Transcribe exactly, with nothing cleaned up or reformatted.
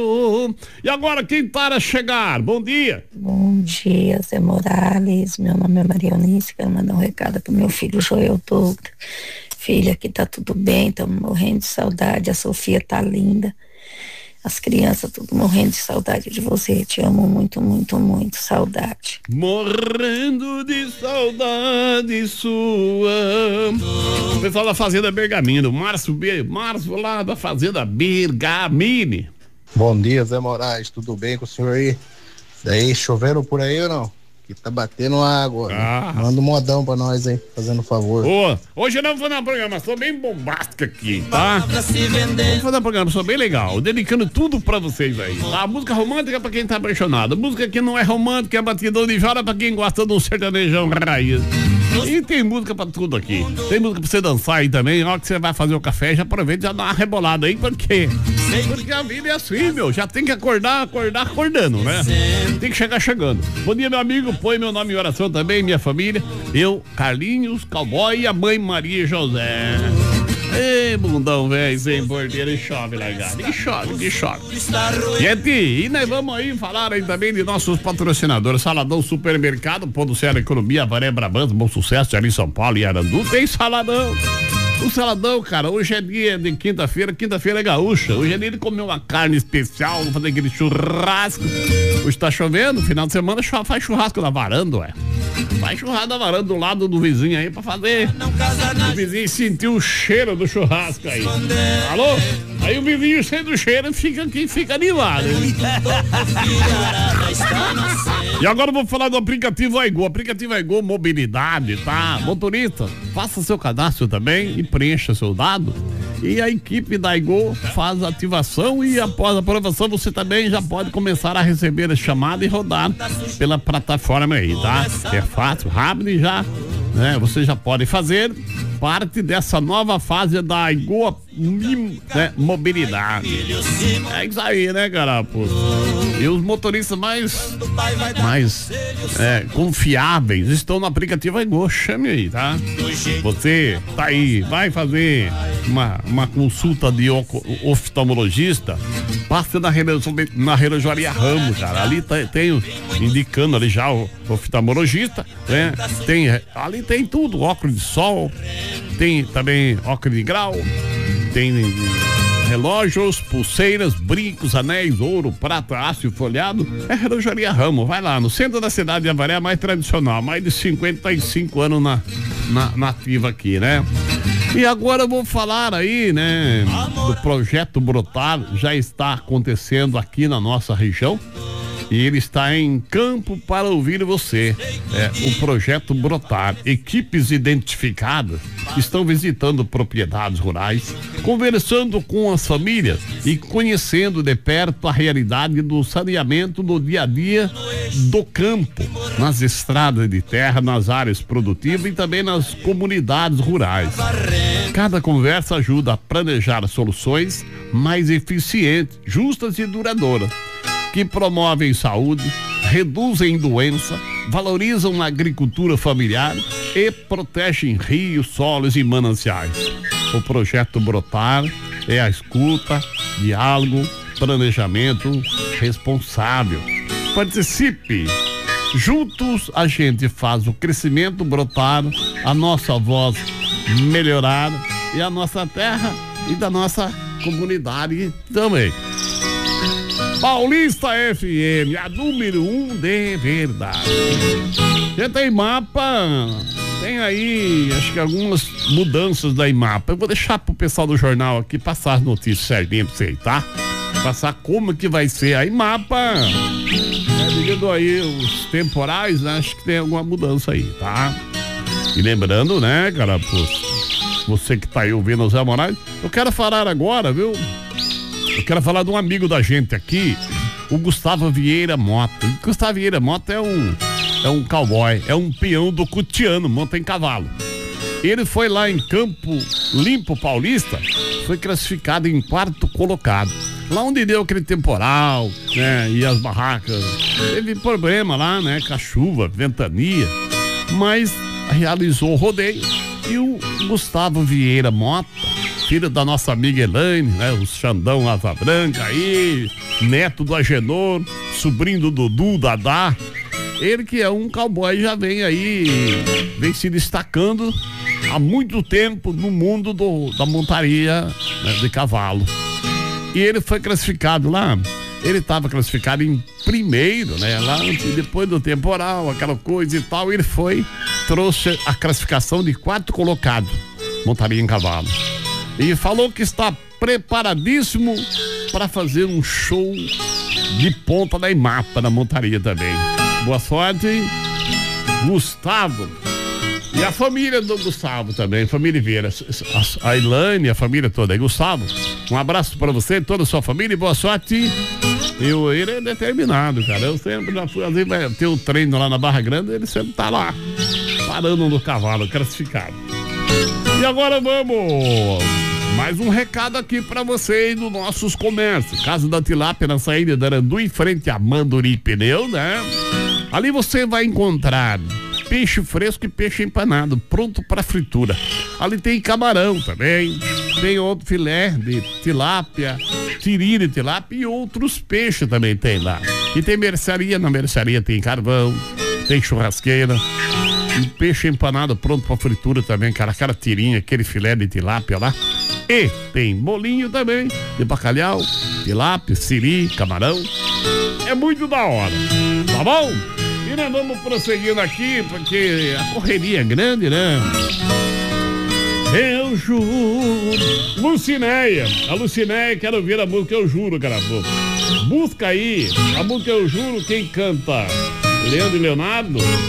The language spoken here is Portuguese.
E agora quem tá a chegar? Bom dia. Bom dia, Zé Morales. Meu nome é Maria Eunice. Quero mandar um recado pro meu filho Joel Douglas. Filha, aqui tá tudo bem, estamos morrendo de saudade. A Sofia tá linda. As crianças tudo morrendo de saudade de você. Te amo muito, muito, muito. Saudade. Morrendo de saudade sua. O pessoal da Fazenda Bergamino, Márcio B, Márcio lá da Fazenda Bergamini. Bom dia, Zé Moraes, tudo bem com o senhor aí? Daí, chovendo por aí ou não? Que tá batendo água. Ah. Né? Manda um modão pra nós aí, fazendo um favor. Ô, hoje eu não vou na programação bem bombástica aqui, tá? Vamos fazer uma programação bem legal, dedicando tudo pra vocês aí, tá? Música romântica pra quem tá apaixonado, música que não é romântica, é batidão de viola pra quem gosta de um sertanejão raiz. E tem música pra tudo aqui. Tem música pra você dançar aí também. Na hora que você vai fazer o café, já aproveita e já dá uma rebolada aí, por quê? Porque a vida é assim, meu. Já tem que acordar, acordar, acordando, né? Tem que chegar chegando. Bom dia, meu amigo. Põe meu nome em oração também, minha família. Eu, Carlinhos, Cowboy e a mãe Maria José. Ei, bundão, velho, sem porteira, e chove, largado. E chove, e chove. Gente, e nós vamos aí falar aí também de nossos patrocinadores. Saladão Supermercado, Pão do Céu Economia, Avaré Brabant, Bom Sucesso, ali em São Paulo e Arandu. Tem saladão. O saladão, cara, hoje é dia de quinta-feira, quinta-feira é gaúcha. Hoje é dia de comer uma carne especial, fazer aquele churrasco. Hoje tá chovendo, final de semana faz churrasco na varanda, ué. Faz churrasco na varanda do lado do vizinho aí pra fazer. O vizinho sentiu o cheiro do churrasco aí. Alô? Aí o vizinho sente o cheiro, fica aqui, fica animado. E agora eu vou falar do aplicativo Aigo. Aplicativo Aigo Mobilidade, tá? Motorista, faça seu cadastro também e preencha seu dado. E a equipe da Aigo faz a ativação e após a aprovação você também já pode começar a receber a chamada e rodar pela plataforma aí, tá? É fácil, rápido e já, né? Você já pode fazer parte dessa nova fase da Aigo, né, Mobilidade. É isso aí, né, carapu? E os motoristas mais, mais é, confiáveis estão no aplicativo Aigo. Chame aí, tá? Você tá aí, vai fazer uma, uma consulta de oftalmologista, passa na, na relojaria Ramos, cara. Ali tá, tem indicando ali já o oftalmologista, né? Tem, ali tem tudo, óculos de sol, tem também óculos de grau, tem relógios, pulseiras, brincos, anéis, ouro, prata, aço e folhado. É relojaria Ramos. Vai lá no centro da cidade de Avaré, mais tradicional, mais de cinquenta e cinco anos na, na, na ativa aqui, né? E agora eu vou falar aí, né, do projeto Brotar. Já está acontecendo aqui na nossa região. E ele está em campo para ouvir você. É o projeto Brotar. Equipes identificadas estão visitando propriedades rurais, conversando com as famílias e conhecendo de perto a realidade do saneamento no dia a dia do campo, nas estradas de terra, nas áreas produtivas e também nas comunidades rurais. Cada conversa ajuda a planejar soluções mais eficientes, justas e duradouras, que promovem saúde, reduzem doença, valorizam a agricultura familiar e protegem rios, solos e mananciais. O projeto Brotar é a escuta, diálogo, planejamento responsável. Participe! Juntos a gente faz o crescimento brotar, a nossa voz melhorar e a nossa terra e da nossa comunidade também. Paulista F M, a número um de verdade. Já tem mapa, tem aí, acho que algumas mudanças da IMAPA. Eu vou deixar pro pessoal do jornal aqui passar as notícias certinho pra você, tá? Passar como que vai ser a IMAPA. É, devido aí os temporais, né? Acho que tem alguma mudança aí, tá? E lembrando, né, cara, pô, você que tá aí ouvindo o Zé Moraes, eu quero falar agora, viu? Eu quero falar de um amigo da gente aqui, o Gustavo Vieira Mota. O Gustavo Vieira Mota é um, é um cowboy, é um peão do Cutiano, monta em cavalo. Ele foi lá em Campo Limpo Paulista, foi classificado em quarto colocado. Lá onde deu aquele temporal, né, e as barracas, teve problema lá, né, com a chuva, ventania, mas realizou o rodeio e o Gustavo Vieira Mota filho da nossa amiga Elaine, né? O Xandão Asa Branca aí, neto do Agenor, sobrinho do Dudu, Dadá. Ele que é um cowboy, já vem aí, vem se destacando há muito tempo no mundo do, da montaria, né, de cavalo. E ele foi classificado lá, ele estava classificado em primeiro, né? Lá antes, depois do temporal, aquela coisa e tal, ele foi, trouxe a classificação de quarto colocado, montaria em cavalo. E falou que está preparadíssimo para fazer um show de ponta da Imapa na montaria também. Boa sorte, Gustavo. E a família do Gustavo também, família Vieira, a, a Ilane, a família toda aí. Gustavo, um abraço para você e toda a sua família e boa sorte. Eu, ele é determinado, cara. Eu sempre já fui, às vezes vai ter o treino lá na Barra Grande, ele sempre tá lá, parando no cavalo, classificado. E agora vamos, mais um recado aqui para vocês dos nossos comércios. Casa da Tilápia na saída da Arandu, em frente a Manduri Pneu, né? Ali você vai encontrar peixe fresco e peixe empanado, pronto para fritura. Ali tem camarão também, tem outro filé de tilápia, tirinha de tilápia e outros peixes também tem lá. E tem mercearia, na mercearia tem carvão, tem churrasqueira, e peixe empanado pronto para fritura também, cara, aquela tirinha, aquele filé de tilápia lá. E tem bolinho também, de bacalhau, tilápia, siri, camarão. É muito da hora, tá bom? E nós vamos prosseguindo aqui, porque a correria é grande, né? Eu juro. Lucinéia. A Lucinéia, quero ouvir a música Eu Juro, cara. Busca aí a música Eu Juro, quem canta? Leandro e Leonardo.